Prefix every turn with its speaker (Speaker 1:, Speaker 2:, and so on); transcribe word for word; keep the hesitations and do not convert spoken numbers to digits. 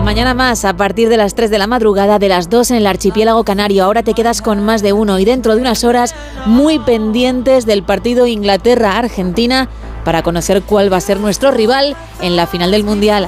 Speaker 1: Mañana más, a partir de las tres de la madrugada, de las dos en el archipiélago canario. Ahora te quedas con más de uno y dentro de unas horas muy pendientes del partido Inglaterra-Argentina para conocer cuál va a ser nuestro rival en la final del Mundial.